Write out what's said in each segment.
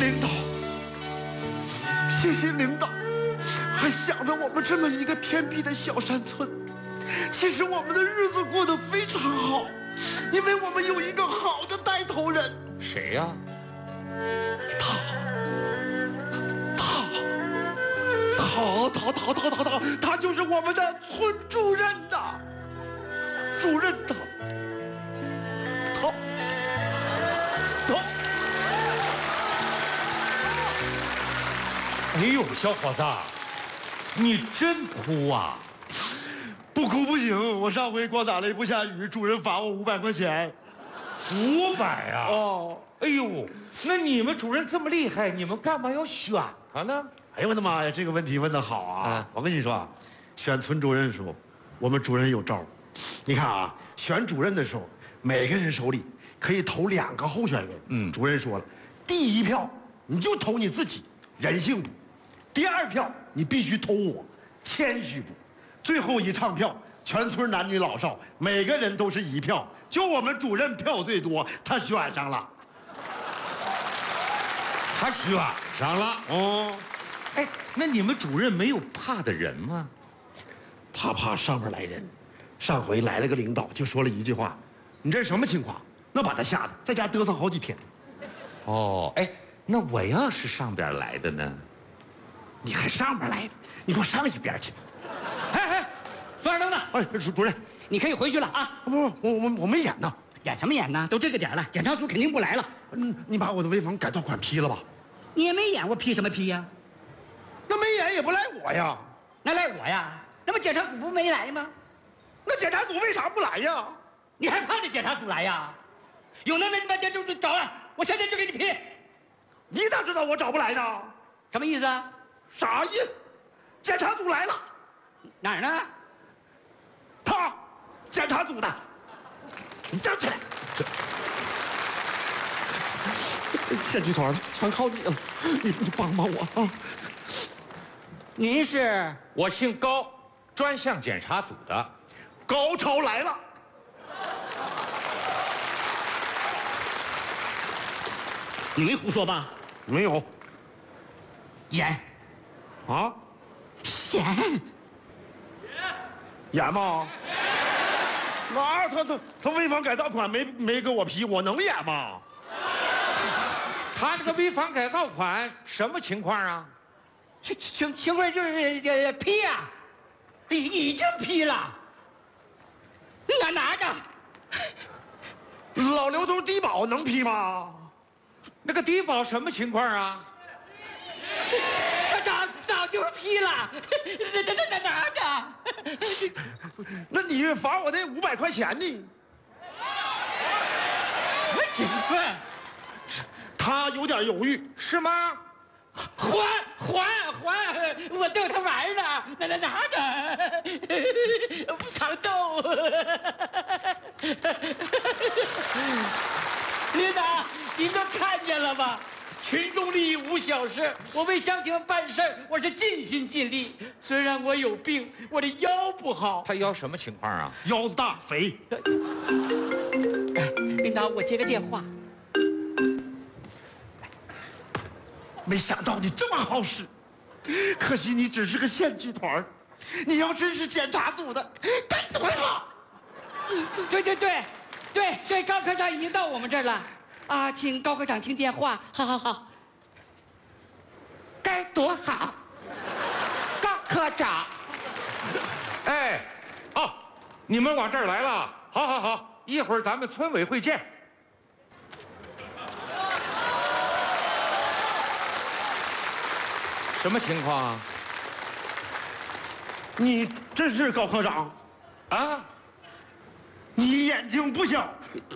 领导，谢谢领导，还想着我们这么一个偏僻的小山村。其实我们的日子过得非常好，因为我们有一个好的带头人。 谁呀？ 他就是我们的村主任呐，主任他。 哎呦，小伙子，你真哭啊！ 不哭不行，我上回光打了一不下雨，主任罚我500块钱。 500啊！ 哦， 哎呦，那你们主任这么厉害，你们干嘛要选他呢？ 哎呦我的妈呀，这个问题问得好啊！我跟你说啊，选村主任的时候，我们主任有招。你看啊，选主任的时候，每个人手里可以投2个候选人。主任说了，第1票你就投你自己，人性不；第2票你必须投我，谦虚不；最后一唱票，全村男女老少每个人都是1票，就我们主任票最多，他选上了。 他选上了。 哦， 哎，那你们主任没有怕的人吗？ 怕上边来人。上回来了个领导，就说了一句话：“你这是什么情况？”那把他吓得在家嘚瑟好几天。 哦，哎，那我要是上边来的呢？ 你还上边来的？你给我上一边去！ 哎，孙二愣子， 哎，主任， 你可以回去了啊！ 不，我没演呢。 演什么演呢？都这个点了，检查组肯定不来了。 你把我的危房改造款批了吧？ 你也没演，我批什么批呀？ 那没演也不赖我呀。 那赖我呀？那不检查组不没来吗？ 那检查组为啥不来呀？ 你还怕这检查组来呀？有能耐你把检查组找来，我现在就给你批。 你咋知道我找不来呢？ 什么意思啊？ 啥意思？检查组来了。 哪儿呢？ 他，检查组的。你站起来。县剧团的全靠你了，你帮帮我啊！ 您是？ 我姓高，专项检查组的。 高潮来了。 你没胡说吧？ 没有。 演。 啊？ 演。 演吗？那他危房改造款没给我批，我能演吗？ 他这个危房改造款什么情况啊？ 情况就是批呀，已经批了。拿着。 老刘头低保能批吗？ 那个低保什么情况啊？ 早就批了，拿着。 那你罚我那500块钱呢？ 警官， 他有点犹豫， 是吗？ 还！我逗他玩呢，拿着，糖豆。领导，您都看见了吧？群众利益无小事，我为乡亲们办事儿，我是尽心尽力。虽然我有病，我的腰不好。 他腰什么情况啊？ 腰子大肥。 领导，我接个电话。 没想到你这么好使，可惜你只是个县剧团，你要真是检查组的，该多好！ 对，高科长已经到我们这儿了，啊，请高科长听电话。好， 该多好！高科长，哎，哦，你们往这儿来了，好，一会儿咱们村委会见。什么情况啊？ 你真是高科长啊？ 你眼睛不小。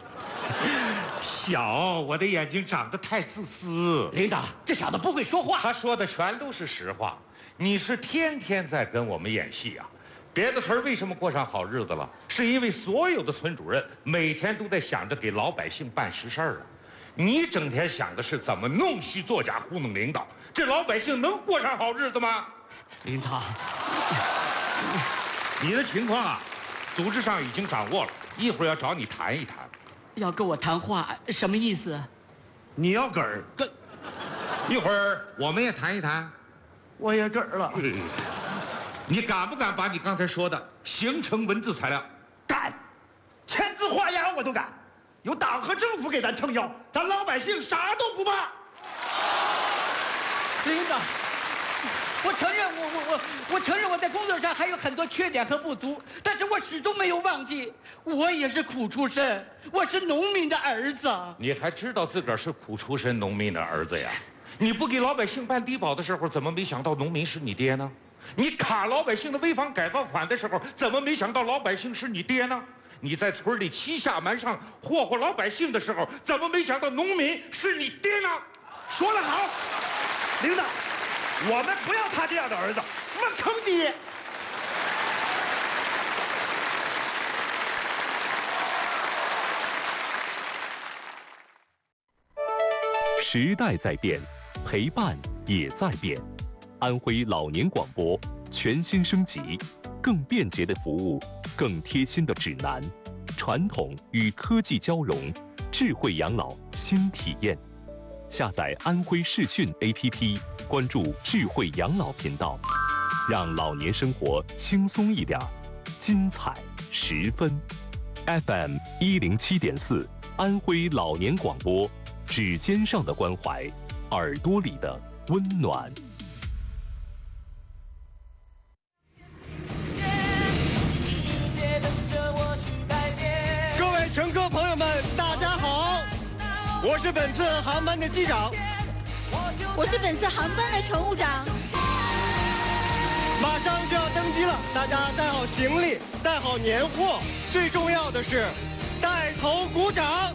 小，我的眼睛长得太自私。 领导，这小子不会说话。 他说的全都是实话。你是天天在跟我们演戏啊？别的村为什么过上好日子了？是因为所有的村主任每天都在想着给老百姓办实事儿啊。你整天想的是怎么弄虚作假糊弄领导，这老百姓能过上好日子吗？ 领导， 你的情况啊，组织上已经掌握了，一会儿要找你谈一谈。 要跟我谈话，什么意思？ 你要梗儿。 一会儿我们也谈一谈。 我也嗝儿了。 你敢不敢把你刚才说的形成文字材料？ 敢，签字画押我都敢。有党和政府给咱撑腰，咱老百姓啥都不怕。 领导，我承认我承认我在工作上还有很多缺点和不足，但是我始终没有忘记，我也是苦出身，我是农民的儿子。 你还知道自个儿是苦出身农民的儿子呀？你不给老百姓办低保的时候，怎么没想到农民是你爹呢？你卡老百姓的危房改造款的时候，怎么没想到老百姓是你爹呢？你在村里欺下瞒上霍霍老百姓的时候，怎么没想到农民是你爹呢？ 说得好，领导，我们不要他这样的儿子，我们坑爹。 时代在变，陪伴也在变。安徽老年广播全新升级，更便捷的服务，更贴心的指南，传统与科技交融，智慧养老新体验。下载安徽视讯 APP， 关注智慧养老频道，让老年生活轻松一点，精彩十分。FM 107.4，安徽老年广播，指尖上的关怀，耳朵里的温暖。 各位乘客朋友们，大家好，我是本次航班的机长， 我是本次航班的乘务长。 马上就要登机了，大家带好行李，带好年货，最重要的是带头鼓掌。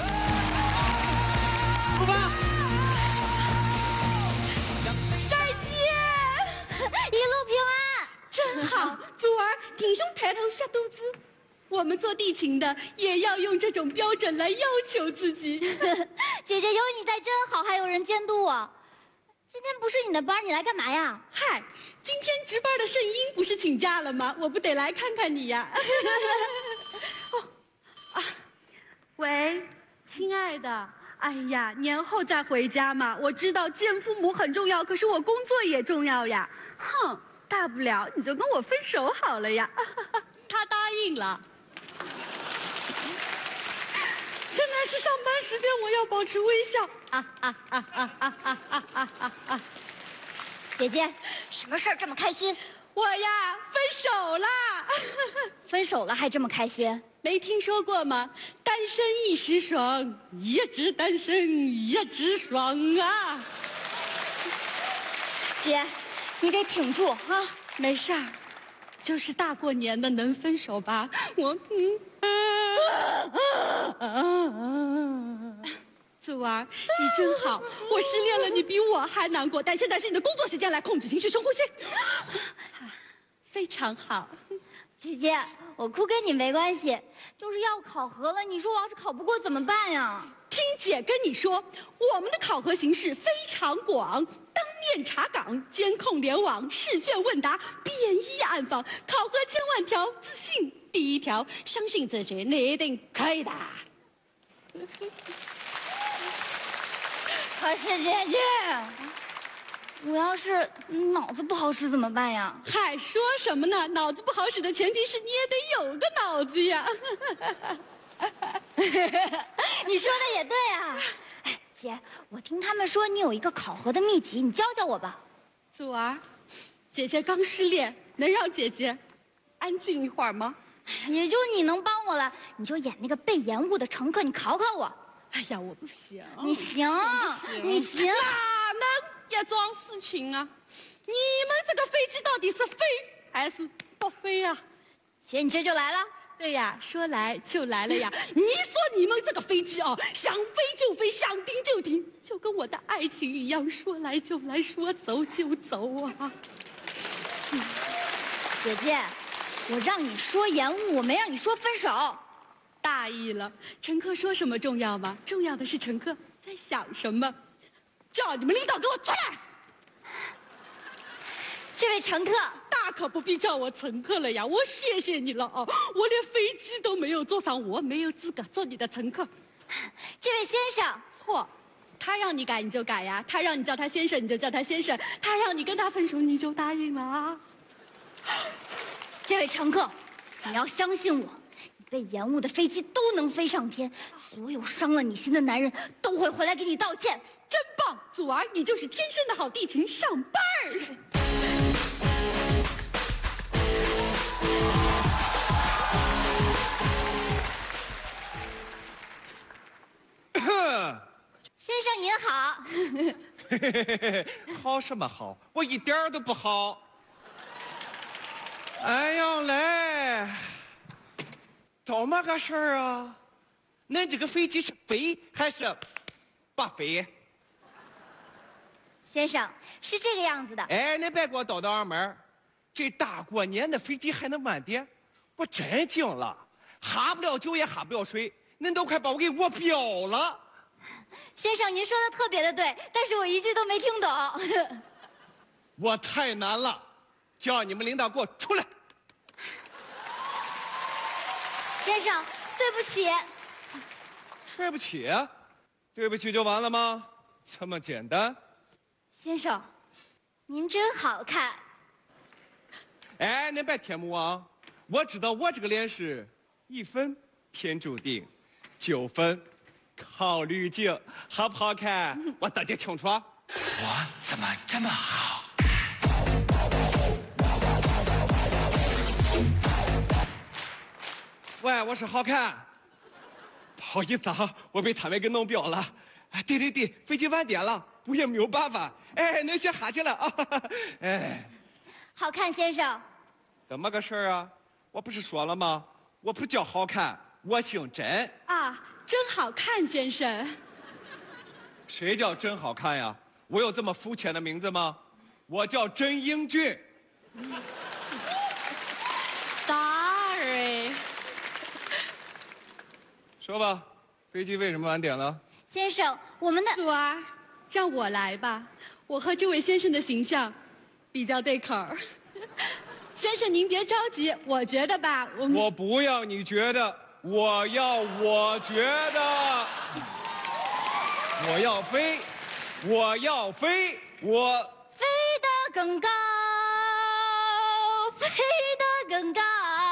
出发！ 再见，一路平安。真好，祖儿挺胸抬头下肚子。我们做地勤的也要用这种标准来要求自己。 姐姐有你在真好，还有人监督我。今天不是你的班，你来干嘛呀？ 嗨，今天值班的圣婴不是请假了吗？我不得来看看你呀。喂，亲爱的，哎呀，年后再回家嘛。我知道见父母很重要，可是我工作也重要呀。哼，大不了你就跟我分手好了呀。他答应了。现在是上班时间，我要保持微笑。 姐姐，什么事儿这么开心？ 我呀，分手啦！ 分手了还这么开心？ 没听说过吗？单身一时爽，一直单身一直爽啊！ 姐，你得挺住啊！ 没事儿，就是大过年的能分手吧？祖儿，你真好，我失恋了，你比我还难过。但现在是你的工作时间，来控制情绪，深呼吸。非常好。 姐姐，我哭跟你没关系，就是要考核了，你说我要是考不过怎么办呀？ 听姐跟你说，我们的考核形式非常广，当面查岗、监控联网、试卷问答、便衣暗访，考核千万条，自信第一条，相信自己，你一定可以的。 可是姐姐，我要是脑子不好使怎么办呀？ 嗨，说什么呢？脑子不好使的前提是你也得有个脑子呀。 你说的也对啊。哎，姐，我听他们说你有一个考核的秘籍，你教教我吧。 祖儿，姐姐刚失恋，能让姐姐安静一会儿吗？ 也就你能帮我了，你就演那个被延误的乘客，你考考我。 哎呀，我不行。 你行，你行。 哪能一桩事情啊？你们这个飞机到底是飞还是不飞呀？ 姐，你这就来了。 对呀，说来就来了呀！你说你们这个飞机啊，想飞就飞，想停就停，就跟我的爱情一样，说来就来，说走就走啊！ 姐姐，我让你说延误，我没让你说分手。 大意了，乘客说什么重要吗？重要的是乘客在想什么。叫你们领导给我出来！ 这位乘客， 大可不必叫我乘客了呀，我谢谢你了哦，我连飞机都没有坐上，我没有资格做你的乘客。 这位先生， 错， 他让你改你就改呀，他让你叫他先生你就叫他先生，他让你跟他分手你就答应了啊。 这位乘客，你要相信我，你被延误的飞机都能飞上天，所有伤了你心的男人都会回来给你道歉。 真棒，祖儿，你就是天生的好地勤，上班儿。 先生您好。 好什么好？我一点儿都不好。哎呀嘞，怎么个事儿啊？恁这个飞机是飞还是不飞？ 先生，是这个样子的。 哎，恁别给我叨叨二门儿，这大过年的飞机还能慢点？我真惊了，哈不了酒也哈不了水，恁都快把我给我飙了。 先生，您说的特别的对，但是我一句都没听懂。 我太难了，叫你们领导给我出来。 先生，对不起。 对不起，对不起就完了吗？这么简单？ 先生，您真好看。 哎，恁别天幕啊！我知道我这个脸是1分天注定，9分靠滤镜，好不好看？我大家清楚。 我怎么这么好？ 喂，我是好看。不好意思啊，我被他们给弄标了。哎，对，飞机晚点了，我也没有办法。哎，恁先哈起来啊！哎， 好看先生。 怎么个事儿啊？我不是说了吗？我不叫好看，我姓甄。 啊，真好看，先生。 谁叫真好看呀？我有这么肤浅的名字吗？我叫甄英俊。 Sorry。 说吧，飞机为什么晚点了？ 先生，我们的祖儿，让我来吧，我和这位先生的形象比较对口儿。先生您别着急，我觉得吧， 我不要你觉得，我要我觉得。我要飞，我要飞，我飞得更高，飞得更高。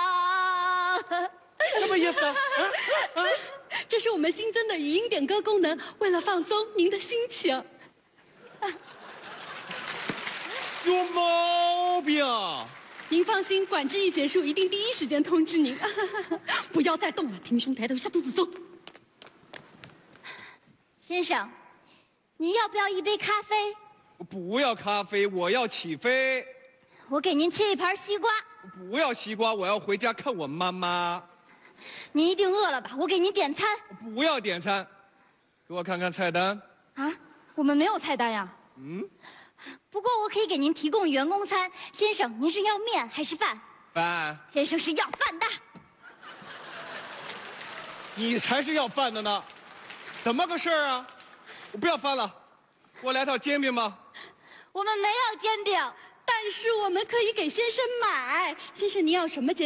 什么意思啊？ 这是我们新增的语音点歌功能，为了放松您的心情。 有毛病！ 您放心，管制一结束，一定第一时间通知您。不要再动了，挺胸抬头，下肚子走。 先生，您要不要一杯咖啡？ 我不要咖啡，我要起飞。 我给您切一盘西瓜。 不要西瓜，我要回家看我妈妈。 您一定饿了吧？我给您点餐。 不要点餐，给我看看菜单。 啊，我们没有菜单呀。 嗯。 不过我可以给您提供员工餐。先生，您是要面还是饭？ 饭。 先生是要饭的。 你才是要饭的呢，怎么个事儿啊？我不要饭了，给我来套煎饼吧。 我们没有煎饼， 但是我们可以给先生买。先生，您要什么煎饼？